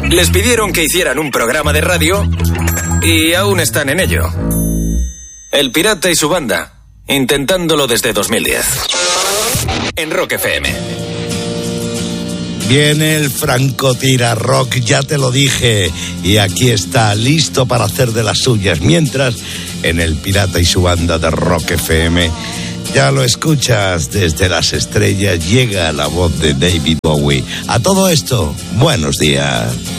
Les pidieron que hicieran un programa de radio y aún están en ello. El Pirata y su banda, intentándolo desde 2010. En Rock FM. Viene el Francotira Rock, ya te lo dije, y aquí está, listo para hacer de las suyas. Mientras, en el Pirata y su banda de Rock FM, ya lo escuchas, desde las estrellas llega la voz de David Bowie. A todo esto, buenos días.